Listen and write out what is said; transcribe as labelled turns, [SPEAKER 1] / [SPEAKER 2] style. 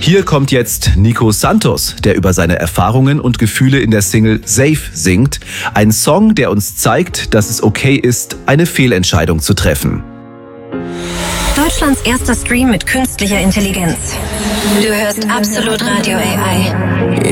[SPEAKER 1] Hier kommt jetzt Nico Santos, der über seine Erfahrungen und Gefühle in der Single Safe singt. Ein Song, der uns zeigt, dass es okay ist, eine Fehlentscheidung zu treffen.
[SPEAKER 2] Deutschlands erster Stream mit künstlicher Intelligenz. Du hörst Absolut Radio AI.